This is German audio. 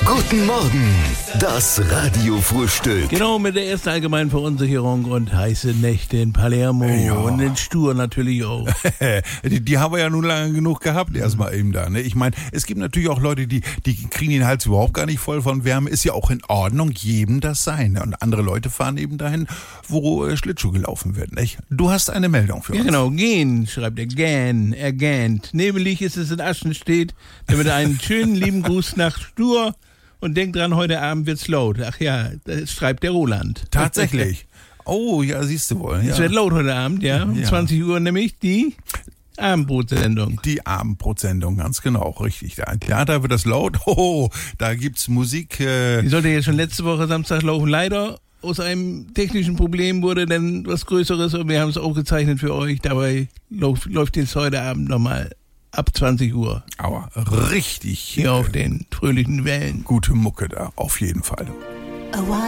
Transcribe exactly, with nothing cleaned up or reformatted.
Guten Morgen, das Radiofrühstück. Genau, mit der ersten allgemeinen Verunsicherung und heiße Nächte in Palermo Ja. und in Stur natürlich auch. die, die haben wir ja nun lange genug gehabt, erstmal eben da. Ne? Ich meine, es gibt natürlich auch Leute, die, die kriegen den Hals überhaupt gar nicht voll von Wärme. Ist ja auch in Ordnung, jedem das sein. Ne? Und andere Leute fahren eben dahin, wo äh, Schlittschuh gelaufen wird. Nicht? Du hast eine Meldung für Ja, uns. genau, gehen, schreibt er, gähn, er gähnt. Nebelig ist es in Aschenstedt, damit einen schönen lieben Gruß nach Stur und denkt dran, heute Abend wird's laut. Ach ja, das schreibt der Roland. Tatsächlich. Oh, ja, siehst du wohl. Ja. Es wird laut heute Abend, ja. Um Ja. zwanzig Uhr nämlich die Abendbrotsendung. Die Abendbrotsendung, ganz genau, richtig. Da, ja, da wird das laut. Oh, da gibt's Musik. Äh, Die sollte ja schon letzte Woche Samstag laufen. Leider aus einem technischen Problem wurde dann was Größeres und wir haben es aufgezeichnet für euch. Dabei läuft, läuft jetzt heute Abend nochmal ab zwanzig Uhr aber richtig hier auf den fröhlichen Wellen. gute Mucke da, auf jeden Fall. A while